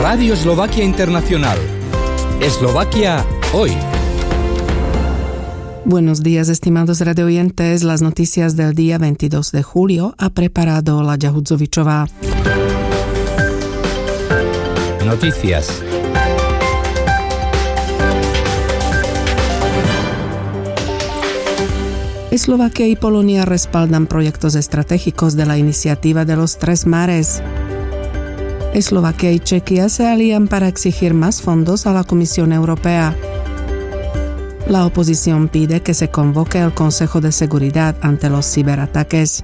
Radio Eslovaquia Internacional. Eslovaquia hoy. Buenos días, estimados radioyentes. Las noticias del día 22 de julio ha preparado Laďa Hudzovičová. Noticias. Eslovaquia y Polonia respaldan proyectos estratégicos de la iniciativa de los Tres Mares. Eslovaquia y Chequia se alían para exigir más fondos a la Comisión Europea. La oposición pide que se convoque el Consejo de Seguridad ante los ciberataques.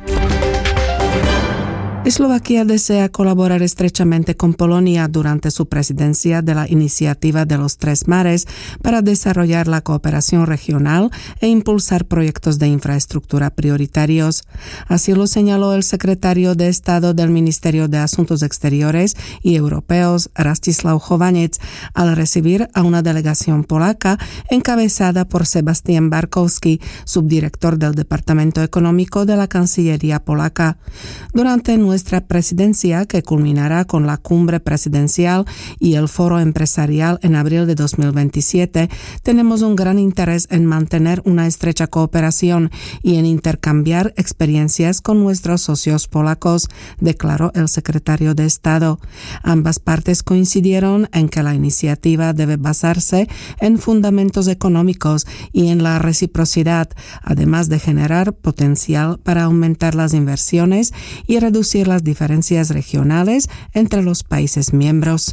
Eslovaquia desea colaborar estrechamente con Polonia durante su presidencia de la iniciativa de los Tres Mares para desarrollar la cooperación regional e impulsar proyectos de infraestructura prioritarios. Así lo señaló el secretario de Estado del Ministerio de Asuntos Exteriores y Europeos, Rastislav Chovanec, al recibir a una delegación polaca encabezada por Sebastian Barkowski, subdirector del Departamento Económico de la Cancillería polaca. Durante nuestra presidencia, que culminará con la cumbre presidencial y el foro empresarial en abril de 2027, tenemos un gran interés en mantener una estrecha cooperación y en intercambiar experiencias con nuestros socios polacos, declaró el secretario de Estado. Ambas partes coincidieron en que la iniciativa debe basarse en fundamentos económicos y en la reciprocidad, además de generar potencial para aumentar las inversiones y reducir las diferencias regionales entre los países miembros.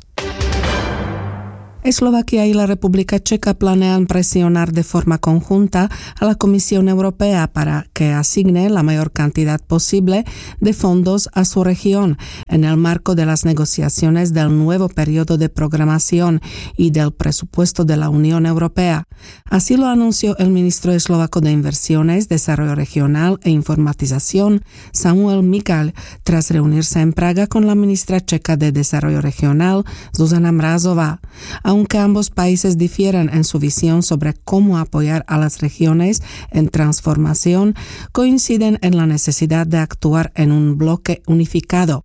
Eslovaquia y la República Checa planean presionar de forma conjunta a la Comisión Europea para que asigne la mayor cantidad posible de fondos a su región en el marco de las negociaciones del nuevo periodo de programación y del presupuesto de la Unión Europea. Así lo anunció el ministro eslovaco de Inversiones, Desarrollo Regional e Informatización, Samuel Michal, tras reunirse en Praga con la ministra checa de Desarrollo Regional, Zuzana Mrazová. Aunque ambos países difieren en su visión sobre cómo apoyar a las regiones en transformación, coinciden en la necesidad de actuar en un bloque unificado.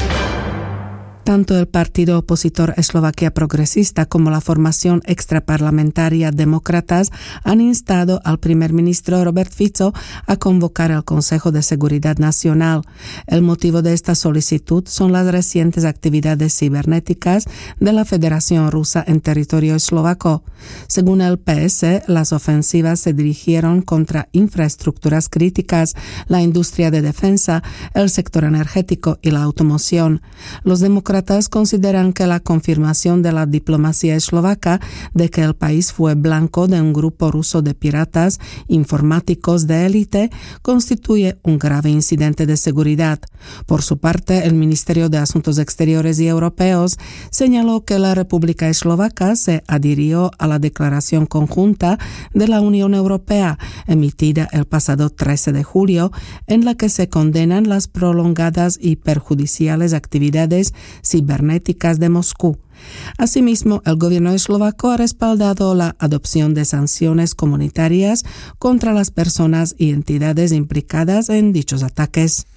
Tanto el partido opositor Eslovaquia Progresista como la formación extraparlamentaria Demócratas han instado al primer ministro Robert Fico a convocar el Consejo de Seguridad Nacional. El motivo de esta solicitud son las recientes actividades cibernéticas de la Federación Rusa en territorio eslovaco. Según el PS, las ofensivas se dirigieron contra infraestructuras críticas, la industria de defensa, el sector energético y la automoción. Los demócratas consideran que la confirmación de la diplomacia eslovaca de que el país fue blanco de un grupo ruso de piratas informáticos de élite constituye un grave incidente de seguridad. Por su parte, el Ministerio de Asuntos Exteriores y Europeos señaló que la República Eslovaca se adhirió a la Declaración Conjunta de la Unión Europea, emitida el pasado 13 de julio, en la que se condenan las prolongadas y perjudiciales actividades cibernéticas de Moscú. Asimismo, el gobierno eslovaco ha respaldado la adopción de sanciones comunitarias contra las personas y entidades implicadas en dichos ataques.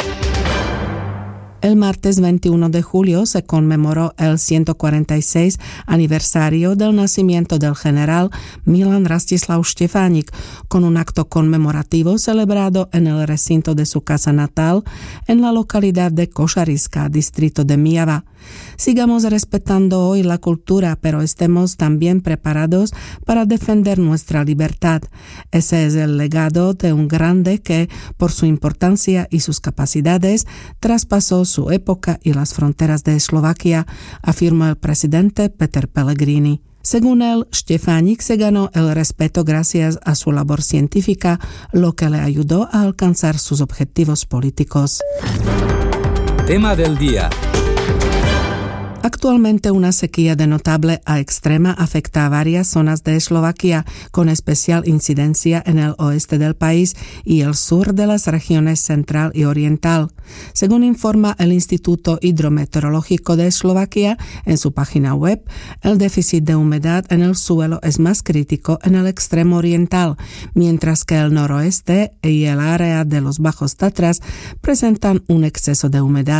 El martes 21 de julio se conmemoró el 146 aniversario del nacimiento del general Milan Rastislav Štefánik, con un acto conmemorativo celebrado en el recinto de su casa natal en la localidad de Košariska, distrito de Mijava. Sigamos respetando hoy la cultura, pero estemos también preparados para defender nuestra libertad. Ese es el legado de un grande que, por su importancia y sus capacidades, traspasó su época y las fronteras de Eslovaquia, afirmó el presidente Peter Pellegrini. Según él, Štefánik se ganó el respeto gracias a su labor científica, lo que le ayudó a alcanzar sus objetivos políticos. Tema del día. Actualmente una sequía de notable a extrema afecta a varias zonas de Eslovaquia, con especial incidencia en el oeste del país y el sur de las regiones central y oriental. Según informa el Instituto Hidrometeorológico de Eslovaquia en su página web, el déficit de humedad en el suelo es más crítico en el extremo oriental, mientras que el noroeste y el área de los Bajos Tatras presentan un exceso de humedad.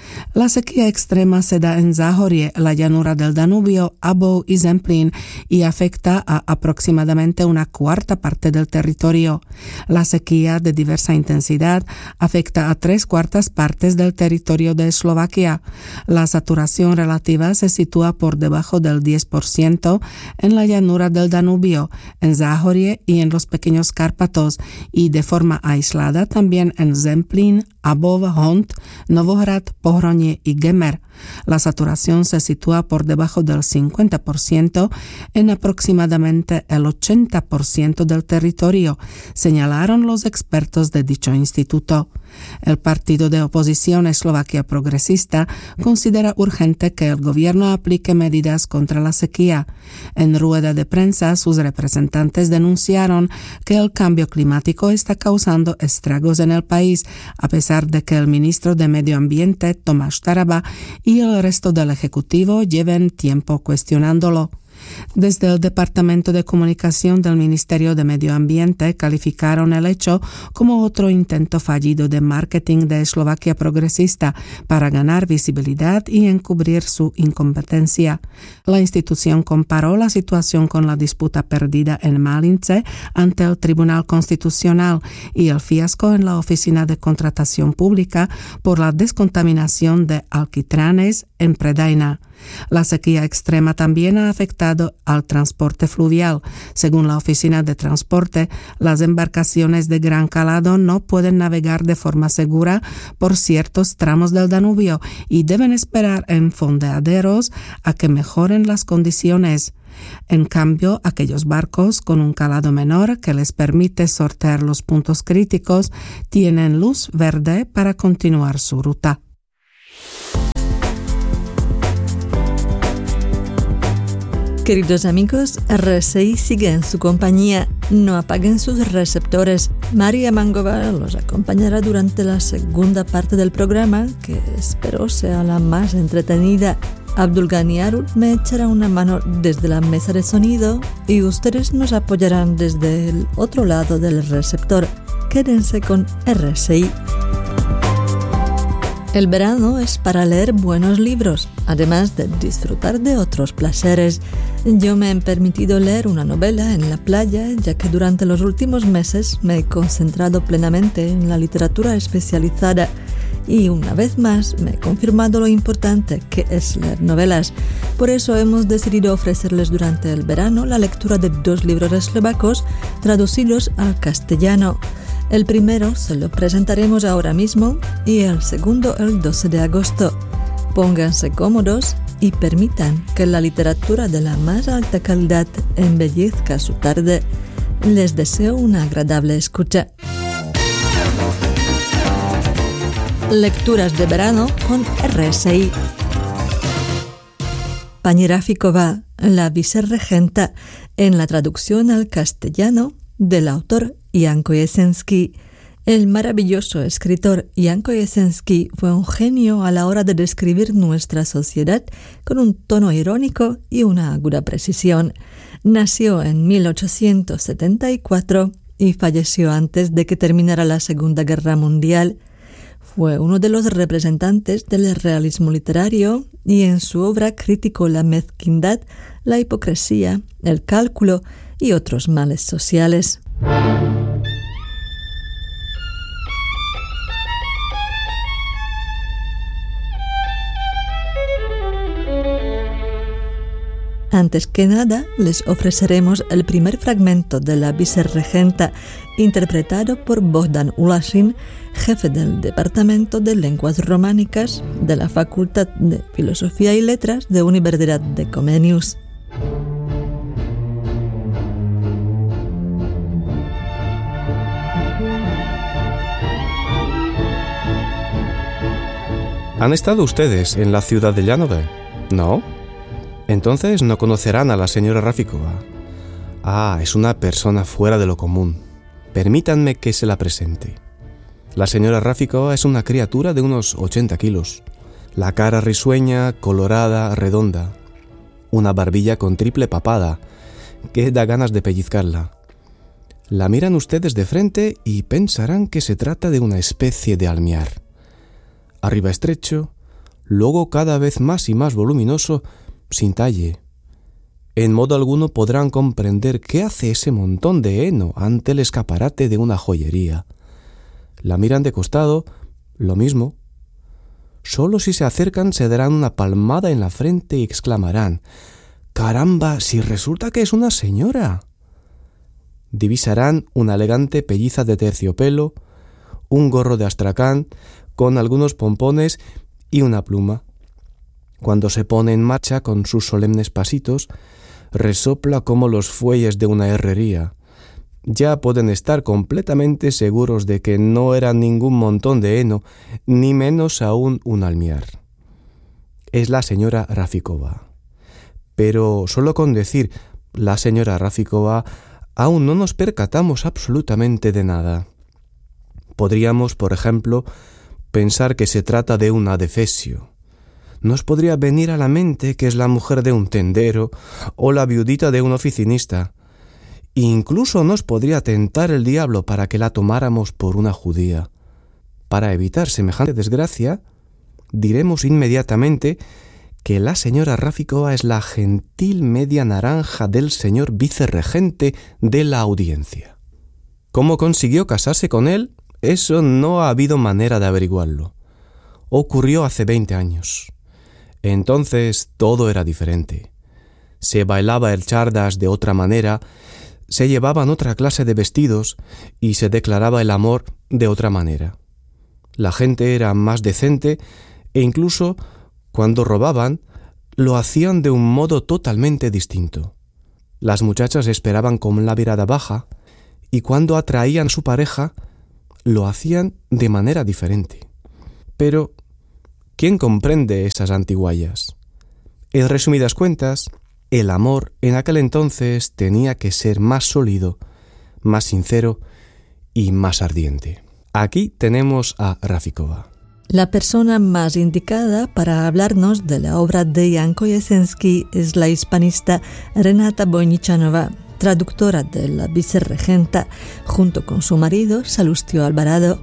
La sequía extrema se da en Záhorie, la llanura del Danubio, Abov y Zemplín y afecta a aproximadamente una cuarta parte del territorio. La sequía de diversa intensidad afecta a 3/4 partes del territorio de Eslovaquia. La saturación relativa se sitúa por debajo del 10% en la llanura del Danubio, en Záhorie y en los pequeños Cárpatos, y de forma aislada también en Zemplín, Abov, Hont, Novohrad, Pohronie y Gemer. La saturación se sitúa por debajo del 50% en aproximadamente el 80% del territorio, señalaron los expertos de dicho instituto. El partido de oposición Eslovaquia Progresista considera urgente que el gobierno aplique medidas contra la sequía. En rueda de prensa, sus representantes denunciaron que el cambio climático está causando estragos en el país, a pesar de que el ministro de Medio Ambiente, Tomáš Taraba, y el resto del Ejecutivo lleven tiempo cuestionándolo. Desde el Departamento de Comunicación del Ministerio de Medio Ambiente calificaron el hecho como otro intento fallido de marketing de Eslovaquia Progresista para ganar visibilidad y encubrir su incompetencia. La institución comparó la situación con la disputa perdida en Malince ante el Tribunal Constitucional y el fiasco en la Oficina de Contratación Pública por la descontaminación de alquitranes en Predaina. La sequía extrema también ha afectado al transporte fluvial. Según la Oficina de Transporte, las embarcaciones de gran calado no pueden navegar de forma segura por ciertos tramos del Danubio y deben esperar en fondeaderos a que mejoren las condiciones. En cambio, aquellos barcos con un calado menor que les permite sortear los puntos críticos tienen luz verde para continuar su ruta. Queridos amigos, RSI sigue en su compañía. No apaguen sus receptores. María Mangova los acompañará durante la segunda parte del programa, que espero sea la más entretenida. Abdulgani Arul me echará una mano desde la mesa de sonido y ustedes nos apoyarán desde el otro lado del receptor. Quédense con RSI. El verano es para leer buenos libros, además de disfrutar de otros placeres. Yo me he permitido leer una novela en la playa, ya que durante los últimos meses me he concentrado plenamente en la literatura especializada y una vez más me he confirmado lo importante que es leer novelas. Por eso hemos decidido ofrecerles durante el verano la lectura de 2 libros eslovacos traducidos al castellano. El primero se lo presentaremos ahora mismo y el segundo el 12 de agosto. Pónganse cómodos y permitan que la literatura de la más alta calidad embellezca su tarde. Les deseo una agradable escucha. Lecturas de verano con RSI. Paní Rafíková, la vicerregenta, en la traducción al castellano del autor Jan Kojesenský. El maravilloso escritor Jan Kojesenský fue un genio a la hora de describir nuestra sociedad con un tono irónico y una aguda precisión. Nació en 1874 y falleció antes de que terminara la Segunda Guerra Mundial. Fue uno de los representantes del realismo literario y en su obra criticó la mezquindad, la hipocresía, el cálculo y otros males sociales. Antes que nada, les ofreceremos el primer fragmento de La vicerregenta, interpretado por Bohdan Ulašin, jefe del Departamento de Lenguas Románicas de la Facultad de Filosofía y Letras de Universidad de Comenius. ¿Han estado ustedes en la ciudad de Llanover? ¿No? Entonces no conocerán a la señora Rafíková. Es una persona fuera de lo común. Permítanme que se la presente. La señora Rafíková es una criatura de unos 80 kilos. La cara risueña, colorada, redonda. Una barbilla con triple papada, que da ganas de pellizcarla. La miran ustedes de frente y pensarán que se trata de una especie de almiar. Arriba estrecho, luego cada vez más y más voluminoso, sin talle. En modo alguno podrán comprender qué hace ese montón de heno ante el escaparate de una joyería. La miran de costado, lo mismo. Solo si se acercan se darán una palmada en la frente y exclamarán: «¡Caramba, si resulta que es una señora!». Divisarán una elegante pelliza de terciopelo, un gorro de astracán con algunos pompones y una pluma. Cuando se pone en marcha con sus solemnes pasitos, resopla como los fuelles de una herrería. Ya pueden estar completamente seguros de que no era ningún montón de heno, ni menos aún un almiar. Es la señora Rafikova. Pero solo con decir la señora Rafikova aún no nos percatamos absolutamente de nada. Podríamos, por ejemplo, pensar que se trata de una adefesio. Nos podría venir a la mente que es la mujer de un tendero o la viudita de un oficinista. Incluso nos podría tentar el diablo para que la tomáramos por una judía. Para evitar semejante desgracia, diremos inmediatamente que la señora Rafikova es la gentil media naranja del señor vicerregente de la audiencia. ¿Cómo consiguió casarse con él? Eso no ha habido manera de averiguarlo. Ocurrió hace 20 años. Entonces todo era diferente. Se bailaba el chardas de otra manera, se llevaban otra clase de vestidos y se declaraba el amor de otra manera. La gente era más decente e incluso, cuando robaban, lo hacían de un modo totalmente distinto. Las muchachas esperaban con la mirada baja y cuando atraían a su pareja, lo hacían de manera diferente. Pero ¿quién comprende esas antiguallas? En resumidas cuentas, el amor en aquel entonces tenía que ser más sólido, más sincero y más ardiente. Aquí tenemos a Rafikova. La persona más indicada para hablarnos de la obra de Jan Kojesenský es la hispanista Renata Vojničanová, traductora de la vicerregenta, junto con su marido Salustio Alvarado.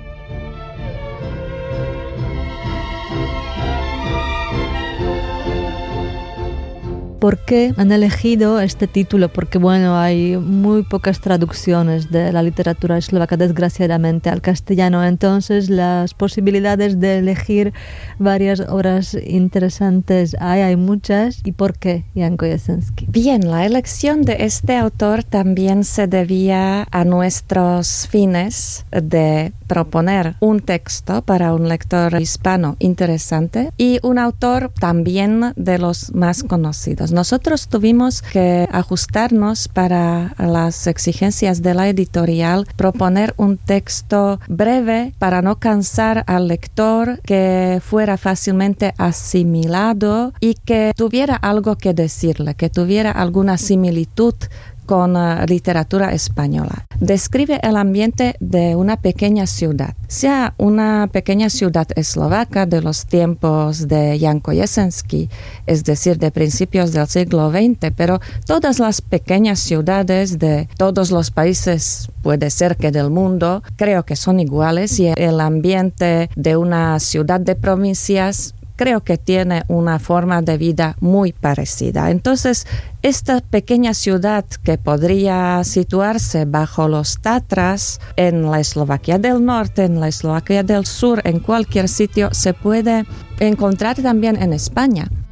¿Por qué han elegido este título? Porque bueno, hay muy pocas traducciones de la literatura eslovaca, desgraciadamente, al castellano. Entonces, las posibilidades de elegir varias obras interesantes hay muchas. ¿Y por qué Jan Kojesenský? Bien, la elección de este autor también se debía a nuestros fines de proponer un texto para un lector hispano interesante y un autor también de los más conocidos. Nosotros tuvimos que ajustarnos para las exigencias de la editorial, proponer un texto breve para no cansar al lector, que fuera fácilmente asimilado y que tuviera algo que decirle, que tuviera alguna similitud con literatura española. Describe el ambiente de una pequeña ciudad, sea una pequeña ciudad eslovaca de los tiempos de Jan Kojesenský, es decir, de principios del siglo XX, pero todas las pequeñas ciudades de todos los países, puede ser que del mundo, creo que son iguales, y el ambiente de una ciudad de provincias creo que tiene una forma de vida muy parecida. Entonces, esta pequeña ciudad que podría situarse bajo los Tatras, en la Eslovaquia del Norte, en la Eslovaquia del Sur, en cualquier sitio, se puede encontrar también en España.